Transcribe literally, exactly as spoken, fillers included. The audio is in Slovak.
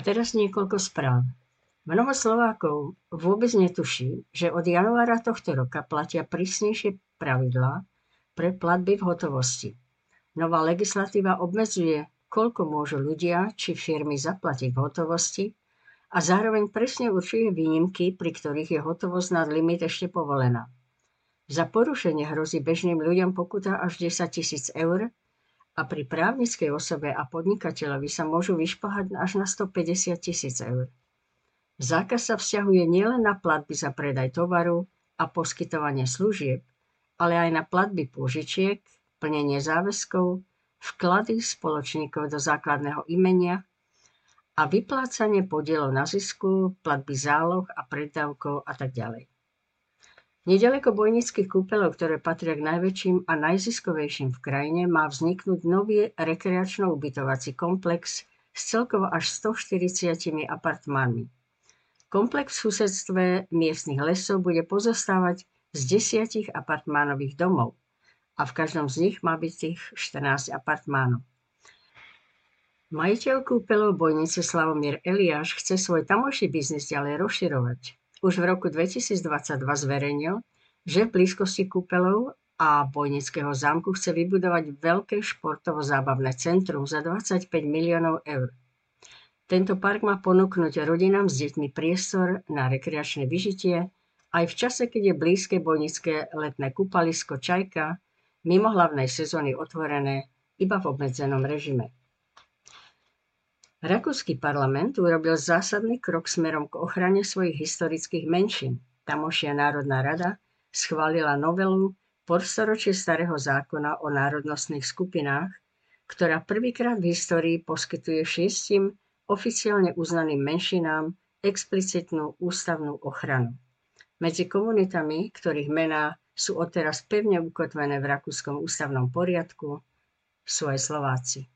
teraz niekoľko správ. Mnoho Slovákov vôbec netuší, že od januára tohto roka platia prísnejšie pravidlá pre platby v hotovosti. Nová legislatíva obmedzuje, koľko môžu ľudia či firmy zaplatiť v hotovosti a zároveň presne určuje výnimky, pri ktorých je hotovosť nad limit ešte povolená. Za porušenie hrozí bežným ľuďom pokuta až desaťtisíc eur a pri právnickej osobe a podnikateľovi sa môžu vyšplhať až na stopäťdesiattisíc eur. Zákaz sa vzťahuje nielen na platby za predaj tovaru a poskytovanie služieb, ale aj na platby pôžičiek, plnenie záväzkov, vklady spoločníkov do základného imenia a vyplácanie podielov na zisku, platby záloh a preddavkov a tak ďalej. Neďaleko bojnických kúpeľov, ktoré patria k najväčším a najziskovejším v krajine, má vzniknúť nový rekreačno-ubytovací komplex s celkovo až stoštyridsiatimi apartmánmi. Komplex v susedstve miestnych lesov bude pozostávať z desiatich apartmánových domov a v každom z nich má byť tých štrnásť apartmánov. Majiteľ kúpeľov Bojnice Slavomír Eliáš chce svoj tamojší biznis ďalej rozširovať. Už v roku dvetisícdvadsaťdva zverejnil, že v blízkosti kúpeľov a Bojnického zámku chce vybudovať veľké športovo-zábavné centrum za dvadsaťpäť miliónov eur. Tento park má ponúknuť rodinám s deťmi priestor na rekreačné vyžitie aj v čase, keď je blízke bojnické letné kúpalisko Čajka mimo hlavnej sezóny otvorené iba v obmedzenom režime. Rakúsky parlament urobil zásadný krok smerom k ochrane svojich historických menšín. Tamošia Národná rada schválila novelu polstoročie starého zákona o národnostných skupinách, ktorá prvýkrát v histórii poskytuje šiestim oficiálne uznaným menšinám explicitnú ústavnú ochranu. Medzi komunitami, ktorých mená sú odteraz pevne ukotvené v rakúskom ústavnom poriadku, sú aj Slováci.